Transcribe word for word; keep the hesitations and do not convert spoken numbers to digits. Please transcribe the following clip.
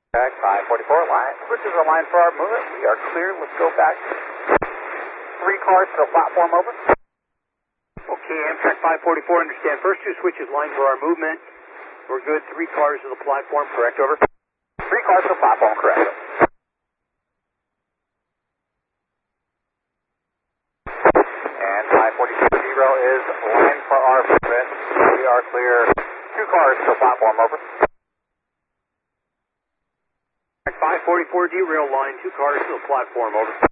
Track five forty-four, line. Switches are line for our movement. We are clear. Let's go back. Three cars to the platform, over. Okay, Amtrak five forty-four, understand. First two switches line for our movement. We're good. Three cars to the platform, correct, over. Three cars to the platform, correct. And five forty-two zero is line for our movement. We are clear. Two cars to the platform, over. five forty-four derail line, two cars to the platform, over.